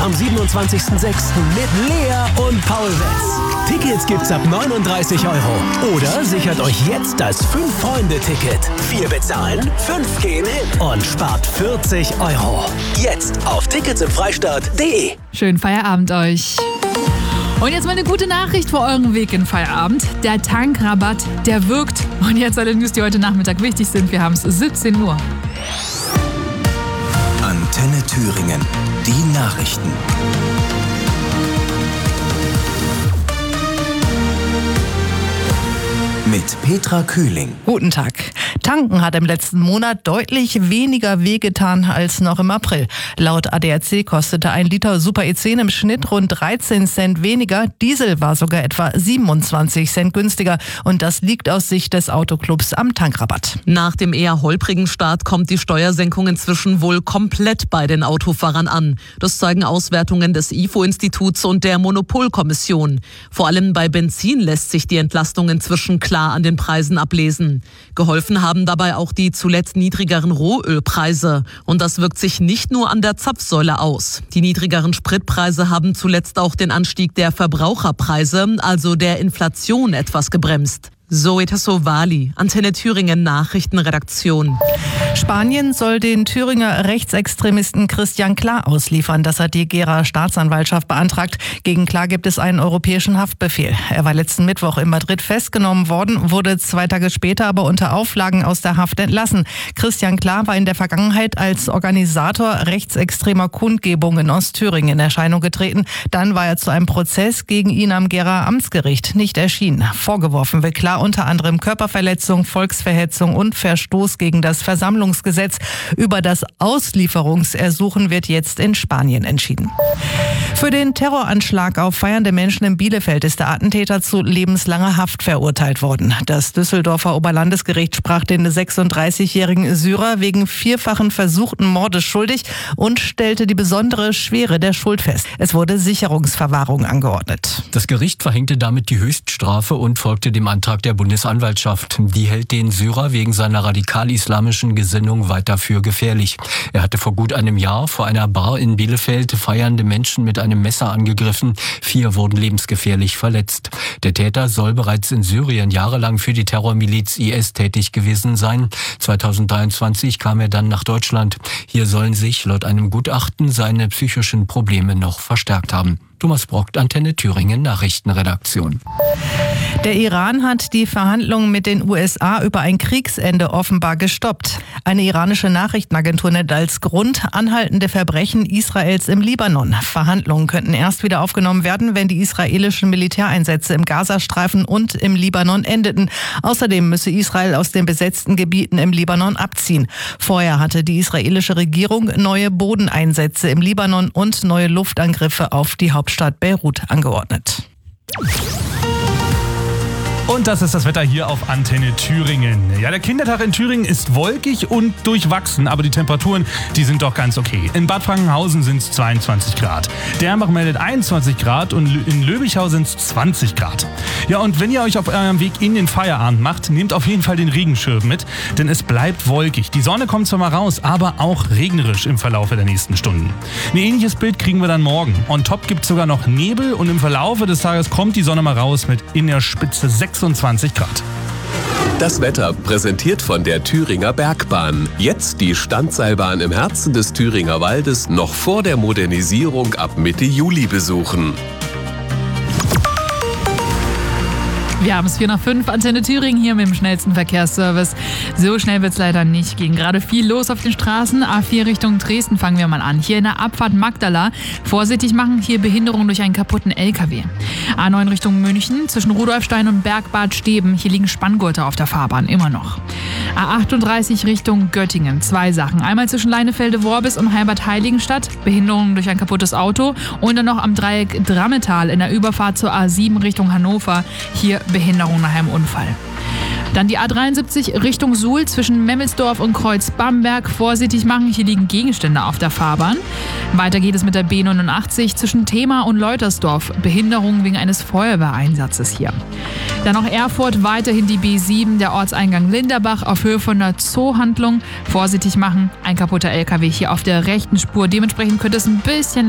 am 27.06. mit Lea und Paul Wetz. Tickets gibt's ab 39 € oder sichert euch jetzt das 5-Freunde-Ticket. 4 bezahlen, 5 gehen hin und spart 40 €. Jetzt auf ticketsimfreistaat.de. Schönen Feierabend euch. Und jetzt mal eine gute Nachricht für euren Weg in Feierabend. Der Tankrabatt, der wirkt. Und jetzt alle News, die heute Nachmittag wichtig sind. Wir haben es 17 Uhr. Antenne Thüringen. Die Nachrichten. Mit Petra Kühling. Guten Tag. Tanken hat im letzten Monat deutlich weniger wehgetan als noch im April. Laut ADAC kostete 1 Liter Super E10 im Schnitt rund 13 Cent weniger. Diesel war sogar etwa 27 Cent günstiger. Und das liegt aus Sicht des Autoclubs am Tankrabatt. Nach dem eher holprigen Start kommt die Steuersenkung inzwischen wohl komplett bei den Autofahrern an. Das zeigen Auswertungen des IFO-Instituts und der Monopolkommission. Vor allem bei Benzin lässt sich die Entlastung inzwischen klar an den Preisen ablesen. Geholfen haben dabei auch die zuletzt niedrigeren Rohölpreise. Und das wirkt sich nicht nur an der Zapfsäule aus. Die niedrigeren Spritpreise haben zuletzt auch den Anstieg der Verbraucherpreise, also der Inflation, etwas gebremst. Zoe Tassovali, Antenne Thüringen Nachrichtenredaktion. Spanien soll den Thüringer Rechtsextremisten Christian Klar ausliefern. Das hat die Gera Staatsanwaltschaft beantragt. Gegen Klar gibt es einen europäischen Haftbefehl. Er war letzten Mittwoch in Madrid festgenommen worden, wurde 2 Tage später aber unter Auflagen aus der Haft entlassen. Christian Klar war in der Vergangenheit als Organisator rechtsextremer Kundgebungen in Ostthüringen in Erscheinung getreten. Dann war er zu einem Prozess gegen ihn am Gera Amtsgericht nicht erschienen. Vorgeworfen wird Klar unter anderem Körperverletzung, Volksverhetzung und Verstoß gegen das Versammlungsgesetz. Über das Auslieferungsersuchen wird jetzt in Spanien entschieden. Für den Terroranschlag auf feiernde Menschen in Bielefeld ist der Attentäter zu lebenslanger Haft verurteilt worden. Das Düsseldorfer Oberlandesgericht sprach den 36-jährigen Syrer wegen 4-fachen versuchten Mordes schuldig und stellte die besondere Schwere der Schuld fest. Es wurde Sicherungsverwahrung angeordnet. Das Gericht verhängte damit die Höchststrafe und folgte dem Antrag der Bundesanwaltschaft. Die hält den Syrer wegen seiner radikal-islamischen Gesinnung weiter für gefährlich. Er hatte vor gut einem Jahr vor einer Bar in Bielefeld feiernde Menschen mit einem Messer angegriffen. 4 wurden lebensgefährlich verletzt. Der Täter soll bereits in Syrien jahrelang für die Terrormiliz IS tätig gewesen sein. 2023 kam er dann nach Deutschland. Hier sollen sich laut einem Gutachten seine psychischen Probleme noch verstärkt haben. Thomas Brockt, Antenne Thüringen Nachrichtenredaktion. Der Iran hat die Verhandlungen mit den USA über ein Kriegsende offenbar gestoppt. Eine iranische Nachrichtenagentur nennt als Grund anhaltende Verbrechen Israels im Libanon. Verhandlungen könnten erst wieder aufgenommen werden, wenn die israelischen Militäreinsätze im Gazastreifen und im Libanon endeten. Außerdem müsse Israel aus den besetzten Gebieten im Libanon abziehen. Vorher hatte die israelische Regierung neue Bodeneinsätze im Libanon und neue Luftangriffe auf die Hauptstadt Beirut angeordnet. Und das ist das Wetter hier auf Antenne Thüringen. Ja, der Kindertag in Thüringen ist wolkig und durchwachsen, aber die Temperaturen, die sind doch ganz okay. In Bad Frankenhausen sind es 22 Grad. Dernbach meldet 21 Grad und in Löbichau sind es 20 Grad. Ja, und wenn ihr euch auf eurem Weg in den Feierabend macht, nehmt auf jeden Fall den Regenschirm mit, denn es bleibt wolkig. Die Sonne kommt zwar mal raus, aber auch regnerisch im Verlaufe der nächsten Stunden. Ein ähnliches Bild kriegen wir dann morgen. On top gibt es sogar noch Nebel und im Verlaufe des Tages kommt die Sonne mal raus mit in der Spitze 26 Grad. Das Wetter präsentiert von der Thüringer Bergbahn. Jetzt die Standseilbahn im Herzen des Thüringer Waldes noch vor der Modernisierung ab Mitte Juli besuchen. Wir haben es 4 nach 5, Antenne Thüringen hier mit dem schnellsten Verkehrsservice. So schnell wird es leider nicht gehen. Gerade viel los auf den Straßen. A4 Richtung Dresden fangen wir mal an. Hier in der Abfahrt Magdala. Vorsichtig machen, hier Behinderung durch einen kaputten LKW. A9 Richtung München, zwischen Rudolfstein und Bergbad Steben. Hier liegen Spanngurte auf der Fahrbahn, immer noch. A38 Richtung Göttingen. 2 Sachen. Einmal zwischen Leinefelde-Worbis und Heilbad-Heiligenstadt. Behinderung durch ein kaputtes Auto. Und dann noch am Dreieck Drammetal in der Überfahrt zur A7 Richtung Hannover. Hier Behinderung nach einem Unfall. Dann die A73 Richtung Suhl zwischen Memmelsdorf und Kreuz-Bamberg. Vorsichtig machen, hier liegen Gegenstände auf der Fahrbahn. Weiter geht es mit der B89 zwischen Thema und Leutersdorf. Behinderung wegen eines Feuerwehreinsatzes hier. Dann noch Erfurt, weiterhin die B7, der Ortseingang Linderbach auf Höhe von der Zoohandlung. Vorsichtig machen, ein kaputter LKW hier auf der rechten Spur. Dementsprechend könnte es ein bisschen